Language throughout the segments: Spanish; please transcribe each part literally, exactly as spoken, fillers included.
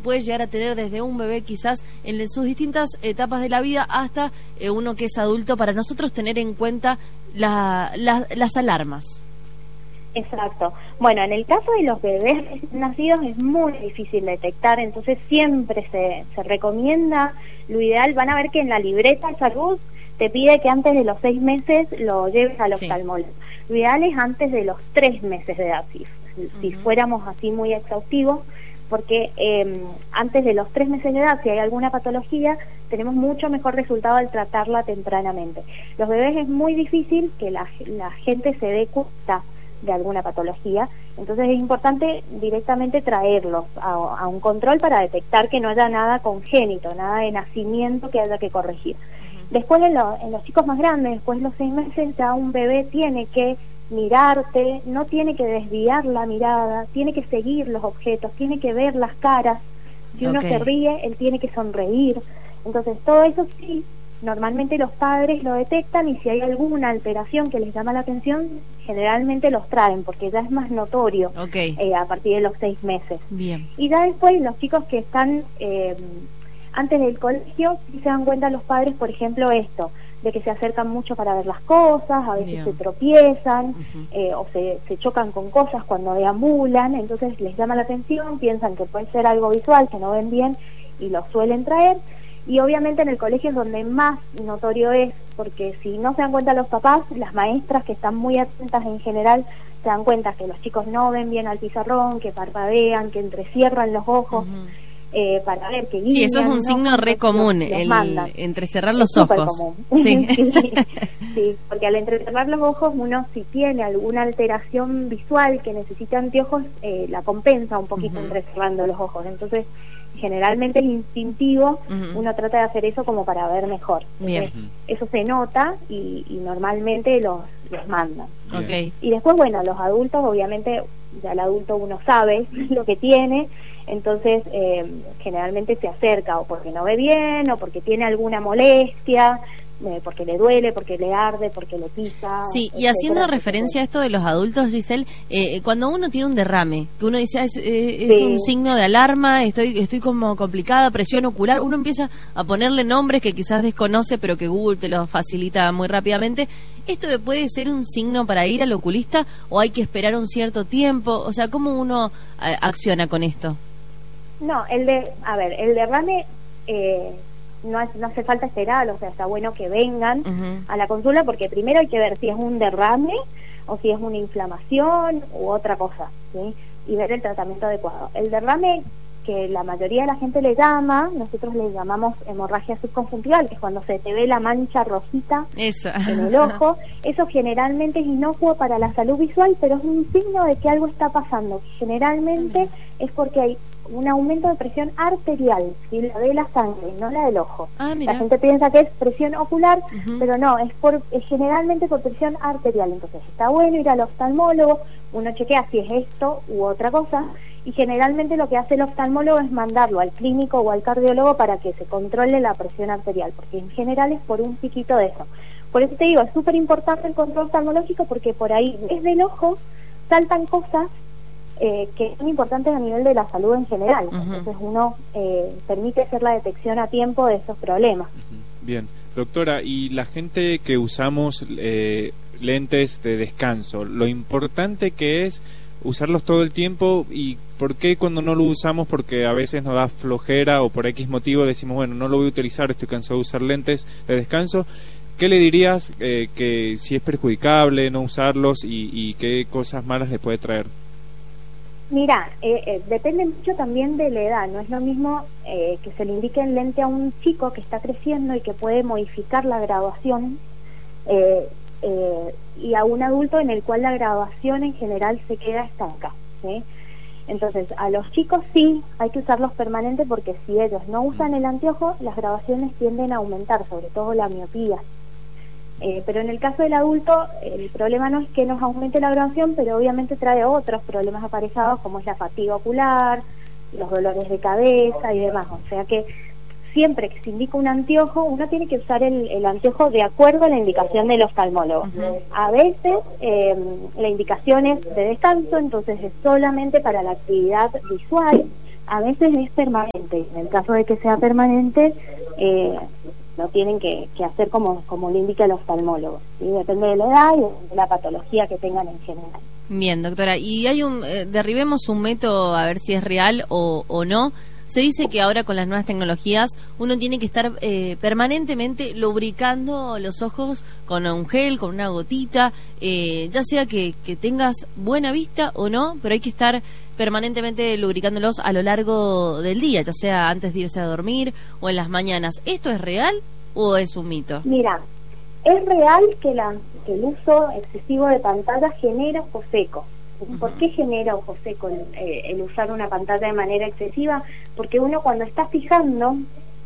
puede llegar a tener desde un bebé quizás en sus distintas etapas de la vida hasta eh, uno que es adulto, para nosotros tener en cuenta la, la, las alarmas. Exacto. Bueno, en el caso de los bebés nacidos es muy difícil detectar, entonces siempre se, se recomienda, lo ideal, van a ver que en la libreta de salud te pide que antes de los seis meses lo lleves al sí. oftalmólogo. Lo ideal es antes de los tres meses de edad, si, si uh-huh. fuéramos así muy exhaustivos, porque eh, antes de los tres meses de edad, si hay alguna patología, tenemos mucho mejor resultado al tratarla tempranamente. Los bebés es muy difícil que la, la gente se dé cuenta de alguna patología, entonces es importante directamente traerlos a, a un control para detectar que no haya nada congénito, nada de nacimiento que haya que corregir. Uh-huh. Después en, lo, en los chicos más grandes, después de los seis meses, ya un bebé tiene que mirarte, no tiene que desviar la mirada, tiene que seguir los objetos, tiene que ver las caras. Si uno okay. se ríe, él tiene que sonreír. Entonces todo eso sí, normalmente los padres lo detectan, y si hay alguna alteración que les llama la atención, generalmente los traen, porque ya es más notorio okay. eh, a partir de los seis meses. Bien. Y ya después los chicos que están eh, antes del colegio, sí se dan cuenta los padres, por ejemplo, esto, de que se acercan mucho para ver las cosas, a veces Bien. se tropiezan, uh-huh. eh, o se, se chocan con cosas cuando deambulan, entonces les llama la atención, piensan que puede ser algo visual, que no ven bien, y lo suelen traer. Y obviamente en el colegio es donde más notorio es, porque si no se dan cuenta los papás, las maestras que están muy atentas en general se dan cuenta que los chicos no ven bien al pizarrón, que parpadean, que entrecierran los ojos, uh-huh. eh, para ver que guían. Sí, eso es un ¿no? signo re común, los, el los entrecerrar es los ojos. Común. Sí. sí, sí, porque al entrecerrar los ojos uno, si tiene alguna alteración visual que necesita anteojos, eh, la compensa un poquito uh-huh. entrecerrando los ojos. Entonces generalmente es instintivo, uh-huh. uno trata de hacer eso como para ver mejor. Entonces, Bien. eso se nota y, y normalmente los, los mandan. Okay. Y después, bueno, los adultos, obviamente, ya el adulto uno sabe lo que tiene, entonces eh, generalmente se acerca o porque no ve bien o porque tiene alguna molestia, eh, porque le duele, porque le arde, porque le pica. Sí, y haciendo referencia a esto de los adultos, Giselle, eh, cuando uno tiene un derrame, que uno dice, es, eh, es sí. un signo de alarma, estoy estoy como complicada, presión ocular, uno empieza a ponerle nombres que quizás desconoce, pero que Google te los facilita muy rápidamente. ¿Esto puede ser un signo para ir al oculista o hay que esperar un cierto tiempo? O sea, ¿cómo uno eh, acciona con esto? No, el de, a ver, el derrame eh, no, es, no hace falta esperar, o sea, está bueno que vengan uh-huh. a la consulta, porque primero hay que ver si es un derrame o si es una inflamación u otra cosa, ¿sí? Y ver el tratamiento adecuado. El derrame, que la mayoría de la gente le llama, nosotros le llamamos hemorragia subconjuntival, que es cuando se te ve la mancha rosita eso. en el ojo. Eso generalmente es inocuo para la salud visual, pero es un signo de que algo está pasando. Generalmente uh-huh. es porque hay un aumento de presión arterial, ¿sí? La de la sangre, no la del ojo. Ah, la gente piensa que es presión ocular, uh-huh. pero no, es por es generalmente por presión arterial. Entonces está bueno ir al oftalmólogo, uno chequea si es esto u otra cosa, y generalmente lo que hace el oftalmólogo es mandarlo al clínico o al cardiólogo para que se controle la presión arterial, porque en general es por un piquito de eso. Por eso te digo, es súper importante el control oftalmológico, porque por ahí desde el ojo saltan cosas Eh, que son importantes a nivel de la salud en general. Uh-huh. Entonces uno eh, permite hacer la detección a tiempo de esos problemas. Uh-huh. Bien, doctora, y la gente que usamos eh, lentes de descanso, lo importante que es usarlos todo el tiempo, y por qué cuando no lo usamos, porque a veces nos da flojera o por X motivo decimos, bueno, no lo voy a utilizar, estoy cansado de usar lentes de descanso. ¿Qué le dirías eh, que si es perjudicable no usarlos y, y qué cosas malas le puede traer? Mira, eh, eh, depende mucho también de la edad. No es lo mismo eh, que se le indique el lente a un chico que está creciendo y que puede modificar la graduación eh, eh, y a un adulto en el cual la graduación en general se queda estanca, ¿sí? Entonces, a los chicos sí hay que usarlos permanentes, porque si ellos no usan el anteojo, las graduaciones tienden a aumentar, sobre todo la miopía. Eh, pero en el caso del adulto, el problema no es que nos aumente la graduación, pero obviamente trae otros problemas aparejados, como es la fatiga ocular, los dolores de cabeza y demás. O sea que siempre que se indica un anteojo, uno tiene que usar el, el anteojo de acuerdo a la indicación del oftalmólogo. Uh-huh. A veces eh, la indicación es de descanso, entonces es solamente para la actividad visual, A veces es permanente. En el caso de que sea permanente, eh, lo tienen que, que hacer como, como le indica el oftalmólogo, ¿sí? Depende de la edad y de la patología que tengan en general. Bien, doctora, y hay un eh, derribemos un mito a ver si es real o, o no. Se dice que ahora con las nuevas tecnologías uno tiene que estar eh, permanentemente lubricando los ojos con un gel, con una gotita, eh, ya sea que, que tengas buena vista o no, pero hay que estar permanentemente lubricándolos a lo largo del día, ya sea antes de irse a dormir o en las mañanas. ¿Esto es real o es un mito? Mira, es real que, la, que el uso excesivo de pantalla genera ojo seco. ¿Por qué genera ojo seco el, eh, el usar una pantalla de manera excesiva? Porque uno cuando está fijando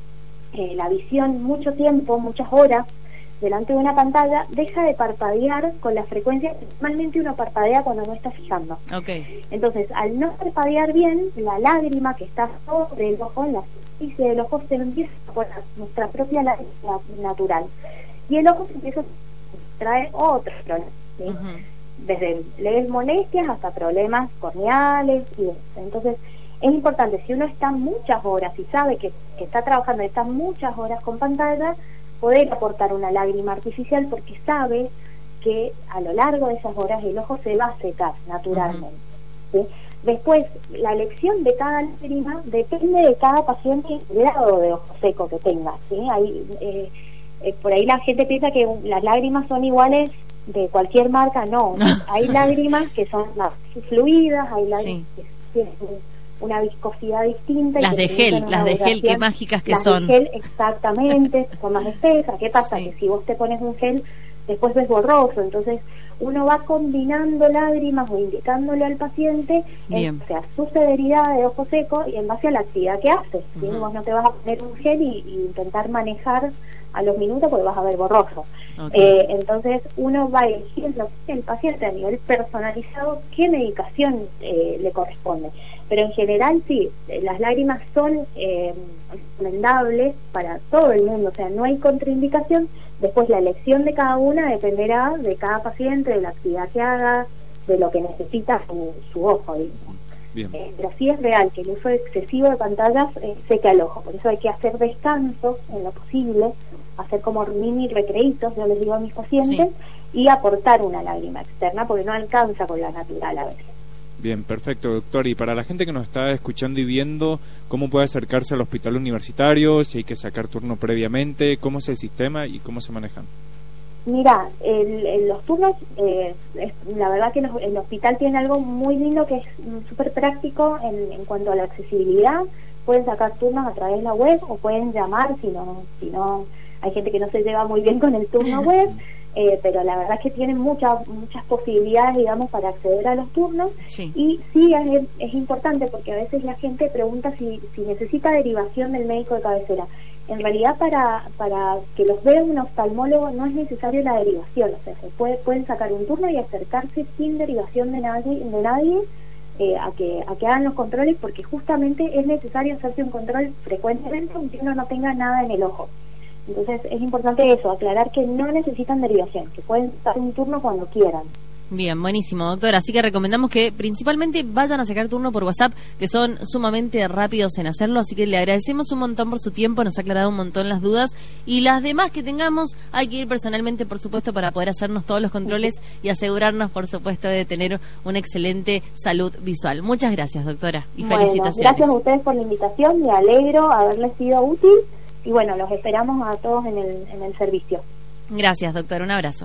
eh, la visión mucho tiempo, muchas horas, delante de una pantalla, deja de parpadear con la frecuencia que normalmente uno parpadea cuando no está fijando. Okay. Entonces, al no parpadear bien, la lágrima que está sobre el ojo, en la superficie del ojo, se empieza a poner nuestra propia lágrima natural. Y el ojo se empieza a traer otros problemas, ¿sí? Uh-huh. Desde leves molestias hasta problemas corneales y eso. Entonces es importante, si uno está muchas horas y sabe que, que está trabajando, está muchas horas con pantalla, poder aportar una lágrima artificial, porque sabe que a lo largo de esas horas el ojo se va a secar naturalmente. Uh-huh. ¿Sí? Después, la elección de cada lágrima depende de cada paciente y el grado de ojo seco que tenga, ¿sí? Hay, eh, eh, por ahí la gente piensa que las lágrimas son iguales de cualquier marca. No, hay lágrimas que son más fluidas, hay lágrimas sí. que tienen una viscosidad distinta. Las y que de gel, las de gel, qué mágicas que las son. De gel, exactamente, son más espesas. ¿Qué pasa? Sí. Que si vos te pones un gel, después ves borroso. Entonces uno va combinando lágrimas o indicándole al paciente en base a su severidad de ojo seco y en base a la actividad que hace. ¿Sí? Uh-huh. Vos no te vas a poner un gel y, y intentar manejar a los minutos porque vas a ver borroso. Okay. Eh, entonces uno va eligiendo el paciente a nivel personalizado qué medicación eh, le corresponde, pero en general sí, las lágrimas son eh, recomendables para todo el mundo, o sea, no hay contraindicación. Después la elección de cada una dependerá de cada paciente, de la actividad que haga, de lo que necesita su, su ojo. Bien. Eh, pero sí es real que el uso excesivo de pantallas eh, seca el ojo, por eso hay que hacer descansos en lo posible, hacer como mini recreitos, yo les digo a mis pacientes, sí. y aportar una lágrima externa porque no alcanza con la natural a veces. Bien, perfecto, doctor. Y para la gente que nos está escuchando y viendo, ¿cómo puede acercarse al hospital universitario? Si hay que sacar turno previamente, ¿cómo es el sistema y cómo se manejan? Mira, el, el, los turnos, eh, es, la verdad que los, el hospital tiene algo muy lindo que es súper práctico en, en cuanto a la accesibilidad. Pueden sacar turnos a través de la web o pueden llamar si no, si no hay gente que no se lleva muy bien con el turno web. Eh, pero la verdad es que tienen muchas muchas posibilidades, digamos, para acceder a los turnos. Sí. Y sí es, es importante porque a veces la gente pregunta si, si necesita derivación del médico de cabecera. En realidad para para que los vea un oftalmólogo no es necesario la derivación, o sea, se puede, pueden sacar un turno y acercarse sin derivación de nadie, de nadie eh, a que a que hagan los controles, porque justamente es necesario hacerse un control frecuentemente aunque uno no tenga nada en el ojo. Entonces es importante eso, aclarar que no necesitan derivación, que pueden dar un turno cuando quieran. Bien, buenísimo, doctora. Así que recomendamos que principalmente vayan a sacar turno por WhatsApp, que son sumamente rápidos en hacerlo. Así que le agradecemos un montón por su tiempo, nos ha aclarado un montón las dudas. Y las demás que tengamos, hay que ir personalmente, por supuesto, para poder hacernos todos los controles y asegurarnos, por supuesto, de tener una excelente salud visual. Muchas gracias, doctora, y bueno, felicitaciones. Gracias a ustedes por la invitación, me alegro haberles sido útil. Y bueno, los esperamos a todos en el, en el servicio. Gracias, doctor. Un abrazo.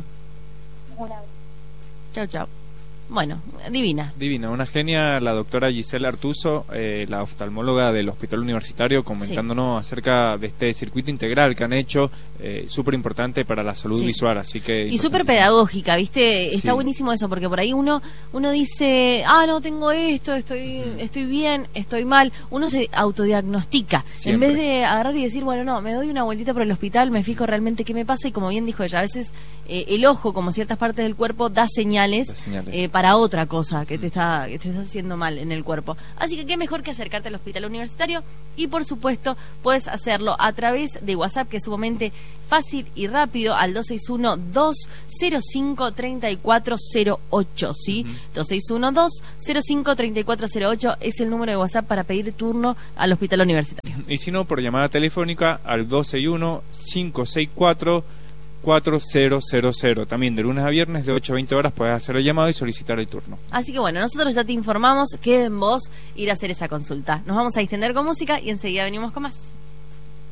Un abrazo. Chau, chau. Bueno, divina. Divina, una genia la doctora Gisela Artuso, eh, la oftalmóloga del Hospital Universitario, comentándonos sí. acerca de este circuito integral que han hecho, eh, súper importante para la salud sí. visual, así que... Y súper pedagógica, ¿viste? Está sí. buenísimo eso, porque por ahí uno uno dice, ah, no, tengo esto, estoy uh-huh. estoy bien, estoy mal. Uno se autodiagnostica, siempre. En vez de agarrar y decir, bueno, no, me doy una vueltita por el hospital, me fijo realmente qué me pasa, y como bien dijo ella, a veces eh, el ojo, como ciertas partes del cuerpo, da señales, da señales. Eh, para para otra cosa que te está que te está haciendo mal en el cuerpo. Así que qué mejor que acercarte al hospital universitario, y por supuesto puedes hacerlo a través de WhatsApp, que es sumamente fácil y rápido, al dos seis uno, dos cero cinco, tres cuatro cero ocho, ¿sí? Uh-huh. dos seis uno, dos cero cinco, tres cuatro cero ocho es el número de WhatsApp para pedir turno al hospital universitario. Y si no, por llamada telefónica al dos seis uno, cinco seis cuatro, cuatro cero cero cero. También de lunes a viernes de ocho a veinte horas puedes hacer el llamado y solicitar el turno. Así que bueno, nosotros ya te informamos, queda en vos ir a hacer esa consulta. Nos vamos a distender con música y enseguida venimos con más.